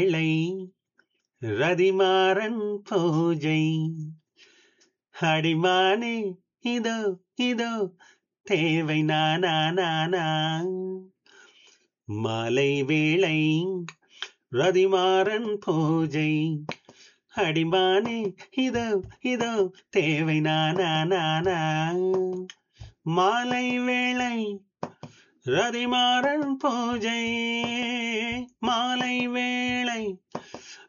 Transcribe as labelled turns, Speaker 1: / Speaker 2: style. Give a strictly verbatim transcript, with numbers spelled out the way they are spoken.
Speaker 1: இளை ரதிமாறன் பூஜை அடிமானே இதோ இதோ தேவை நானா நானா மாலை வேளை ரதிமாறன் பூஜை அடிமானே இதோ இதோ தேவை நானா நானா மாலை வேளை ரதிமாறன் பூஜை மாலை வேளை